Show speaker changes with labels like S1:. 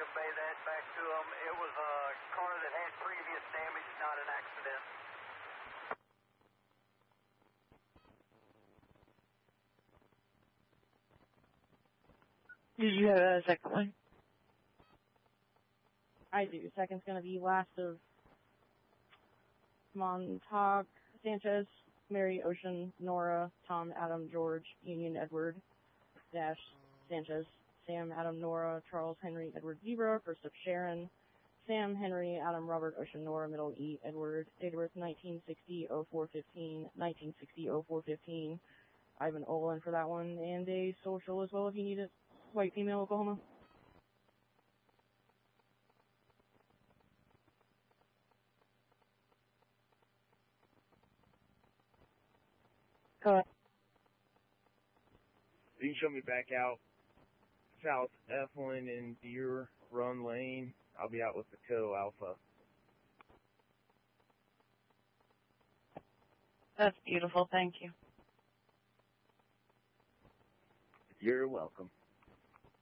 S1: convey that back to them. It was a car that had previous damage, not an accident.
S2: Did you have a second one?
S3: I do. Second's going to be last of Montauk, Sanchez, Mary, Ocean, Nora, Tom, Adam, George, Union, Edward, Dash, Sanchez, Sam, Adam, Nora, Charles, Henry, Edward, Zebra, first up Sharon, Sam, Henry, Adam, Robert, Ocean, Nora, middle E, Edward, date of birth 1960-04-15, 1960-04-15, Ivan Olin for that one, and a social as well if you need it, white, female, Oklahoma.
S2: Cut.
S4: You can show me back out South Eflin and Deer Run Lane. I'll be out with the Co Alpha.
S2: That's beautiful. Thank you.
S4: You're welcome.